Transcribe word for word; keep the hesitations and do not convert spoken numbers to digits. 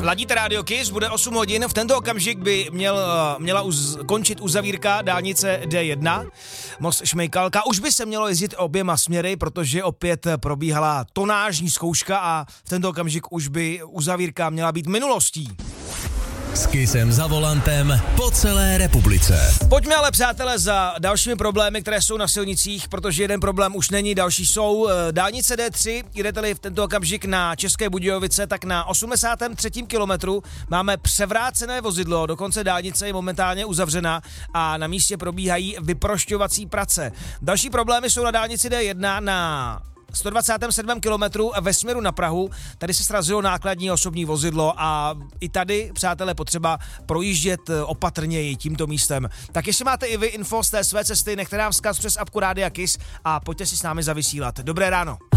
Ladíte Radio Kiss, bude osm hodin, v tento okamžik by měl, měla uz, končit uzavírka dálnice D jedna, most Šmejkalka. Už by se mělo jezdit oběma směry, protože opět probíhala tonážní zkouška a v tento okamžik už by uzavírka měla být minulostí. S Kissem za volantem po celé republice. Pojďme ale, přátelé, za dalšími problémy, které jsou na silnicích, protože jeden problém už není, další jsou. Dálnice D tři, jdete-li v tento okamžik na České Budějovice, tak na osmdesátém třetím kilometru máme převrácené vozidlo, dokonce dálnice je momentálně uzavřena a na místě probíhají vyprošťovací prace. Další problémy jsou na dálnici D jedna na sto dvacátém sedmém kilometru ve směru na Prahu. Tady se srazilo nákladní osobní vozidlo a i tady, přátelé, potřeba projíždět opatrněji tímto místem. Tak jestli máte i vy info z té své cesty, nechte nám vzkaz přes apku Rádia Kiss a pojďte si s námi zavysílat. Dobré ráno.